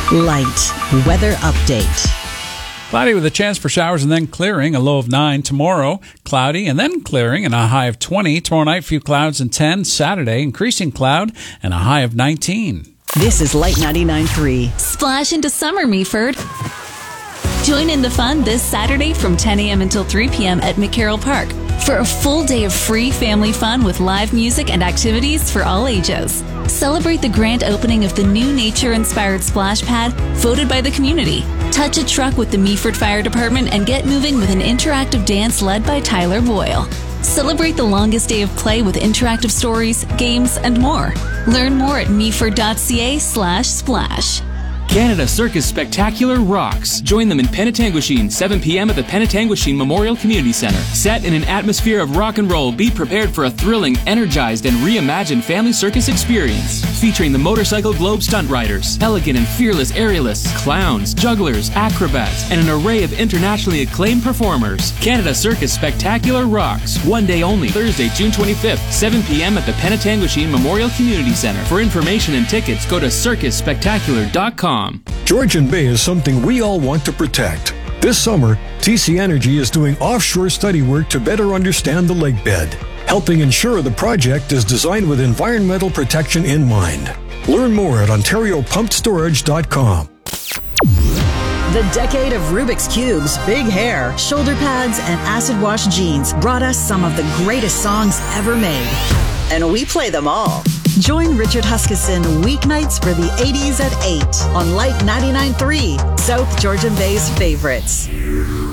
Light weather update. Cloudy with a chance for showers and then clearing, a low of 9. Tomorrow, cloudy and then clearing and a high of 20. Tomorrow night, few clouds and 10. Saturday, increasing cloud and a high of 19. This is Light 99.3. Splash into summer, Meaford. Join in the fun this Saturday from 10 a.m. until 3 p.m. at McCarroll Park for a full day of free family fun with live music and activities for all ages. Celebrate the grand opening of the new nature-inspired splash pad voted by the community. Touch a truck with the Meaford Fire Department and get moving with an interactive dance led by Tyler Boyle. Celebrate the longest day of play with interactive stories, games, and more. Learn more at meaford.ca/splash. Canada Circus Spectacular rocks. Join them in Penetanguishene, 7 p.m. at the Penetanguishene Memorial Community Center. Set in an atmosphere of rock and roll, be prepared for a thrilling, energized, and reimagined family circus experience. Featuring the Motorcycle Globe stunt riders, elegant and fearless aerialists, clowns, jugglers, acrobats, and an array of internationally acclaimed performers. Canada Circus Spectacular rocks. One day only. Thursday, June 25th, 7 p.m. at the Penetanguishene Memorial Community Center. For information and tickets, go to circusspectacular.com. Georgian Bay is something we all want to protect. This summer, TC Energy is doing offshore study work to better understand the lake bed, helping ensure the project is designed with environmental protection in mind. Learn more at OntarioPumpedStorage.com. The decade of Rubik's Cubes, big hair, shoulder pads, and acid wash jeans brought us some of the greatest songs ever made. And we play them all. Join Richard Huskisson weeknights for the 80s at 8 on Light 99.3, South Georgian Bay's favorites.